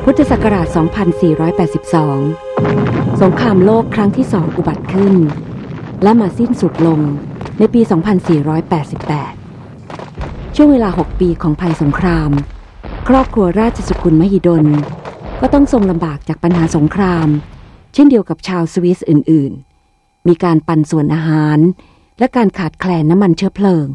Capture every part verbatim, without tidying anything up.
พุทธศักราช สองพันสี่ร้อยแปดสิบสอง สงครามโลกครั้งที่สองอุบัติขึ้นและมาสิ้นสุดลงในปี สองพันสี่ร้อยแปดสิบแปด ช่วงเวลา หก ปีของภัยสงครามครอบครัวราชสกุลมหิดลก็ต้องทรงลำบากจากปัญหาสงครามเช่นเดียวกับชาวสวิสอื่นๆมีการปันส่วนอาหารและการขาดแคลนน้ำมันเชื้อเพลิง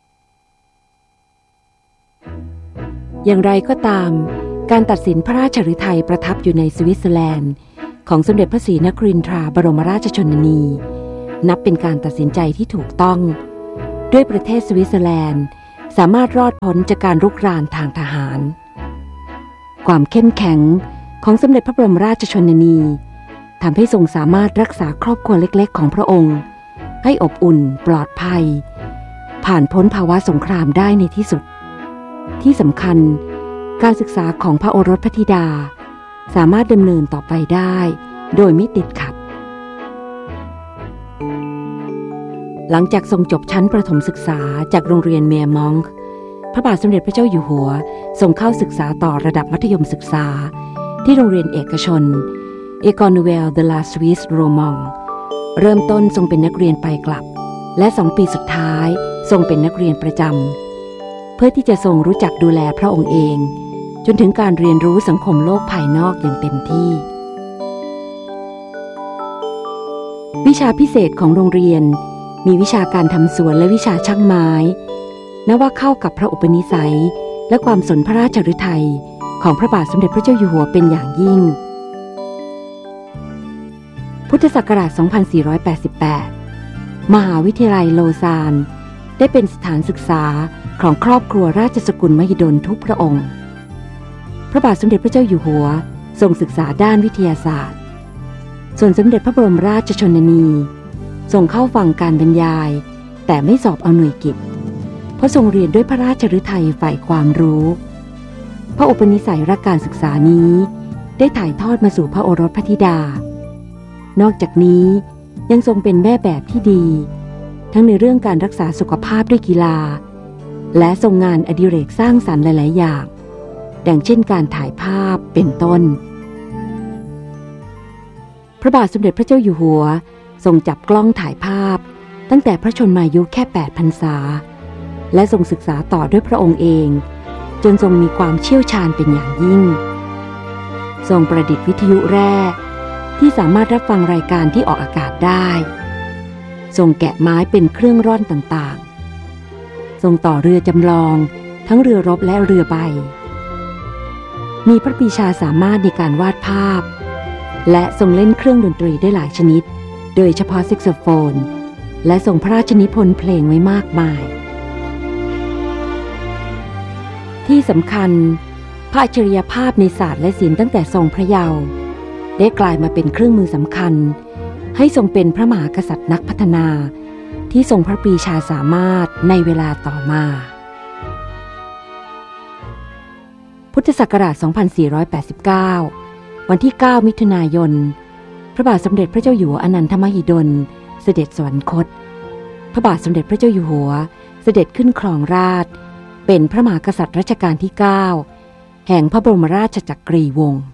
อย่างไรก็ตามการตัดสินพระราชฤทัยประทับอยู่ในสวิตเซอร์แลนด์ของสมเด็จพระศรีนครินทราบรมราชชนนีนับเป็นการตัดสินใจที่ถูกต้องด้วยประเทศสวิตเซอร์แลนด์สามารถรอดพ้นจากการรุกรานทางทหารความเข้มแข็งของสมเด็จพระบรมราชชนนีทำให้ทรงสามารถรักษาครอบครัวเล็กๆของพระองค์ให้อบอุ่นปลอดภัยผ่านพ้นภาวะสงครามได้ในที่สุดที่สำคัญการศึกษาของพระโอรสพระธิดาสามารถดำเนินต่อไปได้โดยไม่ติดขัดหลังจากทรงจบชั้นประถมศึกษาจากโรงเรียนเมียร์มองค์พระบาทสมเด็จพระเจ้าอยู่หัวทรงเข้าศึกษาต่อระดับมัธยมศึกษาที่โรงเรียนเอกชน École Nouvelle de la Suisse Romande เริ่มต้นทรงเป็นนักเรียนไปกลับและสองปีสุดท้ายทรงเป็นนักเรียนประจำเพื่อที่จะทรงรู้จักดูแลพระองค์เองจนถึงการเรียนรู้สังคมโลกภายนอกอย่างเต็มที่วิชาพิเศษของโรงเรียนมีวิชาการทำสวนและวิชาช่างไม้นับว่าเข้ากับพระอุปนิสัยและความสนพระราชฤทัยของพระบาทสมเด็จพระเจ้าอยู่หัวเป็นอย่างยิ่งพุทธศักราช สองพันสี่ร้อยแปดสิบแปด มหาวิทยาลัยโลซานได้เป็นสถานศึกษาของครอบครัวราชสกุลมหิดลทุกพระองค์พระบาทสมเด็จพระเจ้าอยู่หัวทรงศึกษาด้านวิทยาศาสตร์ส่วนสมเด็จพระบรมราชชนนีทรงเข้าฟังการบรรยายแต่ไม่สอบเอาหน่วยกิตเพราะทรงเรียนด้วยพระราชฤทัยใฝ่ความรู้พระอุปนิสัยรักการศึกษานี้ได้ถ่ายทอดมาสู่พระโอรสพระธิดานอกจากนี้ยังทรงเป็นแม่แบบที่ดีทั้งในเรื่องการรักษาสุขภาพด้วยกีฬาและทรงงานอดิเรกสร้างสรรค์หลายๆอย่างดังเช่นการถ่ายภาพเป็นต้นพระบาทสมเด็จพระเจ้าอยู่หัวทรงจับกล้องถ่ายภาพตั้งแต่พระชนมายุแค่แปดพรรษาและทรงศึกษาต่อด้วยพระองค์เองจนทรงมีความเชี่ยวชาญเป็นอย่างยิ่งทรงประดิษฐ์วิทยุแรกที่สามารถรับฟังรายการที่ออกอากาศได้ทรงแกะไม้เป็นเครื่องร่อนต่างๆทรงต่อเรือจำลองทั้งเรือรบและเรือใบมีพระปรีชาสามารถในการวาดภาพและทรงเล่นเครื่องดนตรีได้หลายชนิดโดยเฉพาะแซกโซโฟนและทรงพระราชนิพนธ์เพลงไว้มากมายที่สำคัญพระอัจฉริยภาพในศาสตร์และศิลป์ตั้งแต่ทรงพระเยาว์ได้กลายมาเป็นเครื่องมือสำคัญให้ทรงเป็นพระมหากษัตริย์นักพัฒนาที่ทรงพระปรีชาสามารถในเวลาต่อมาพุทธศักราช สองพันสี่ร้อยแปดสิบเก้า วันที่ เก้า มิถุนายนพระบาทสมเด็จพระเจ้าอยู่หัวอนันทมหิดลเสด็จสวรรคตพระบาทสมเด็จพระเจ้าอยู่หัวเสด็จขึ้นครองราชย์เป็นพระมหากษัตริย์รัชกาลที่ เก้า แห่งพระบรมราชจักรีวงศ์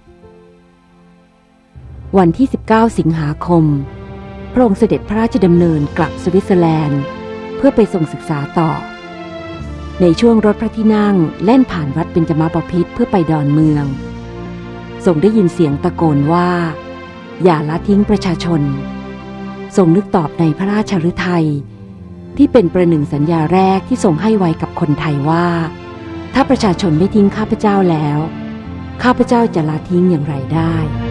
วันที่ สิบเก้า สิงหาคมพระองค์เสด็จพระราชดำเนินกลับสวิตเซอร์แลนด์เพื่อไปทรงศึกษาต่อในช่วงรถพระที่นั่งแล่นผ่านวัดเบญจมาบพิตรเพื่อไปดอนเมืองทรงได้ยินเสียงตะโกนว่าอย่าละทิ้งประชาชนทรงนึกตอบในพระราชฤทัยที่เป็นประหนึ่งสัญญาแรกที่ทรงให้ไว้กับคนไทยว่าถ้าประชาชนไม่ทิ้งข้าพเจ้าแล้วข้าพเจ้าจะละทิ้งอย่างไรได้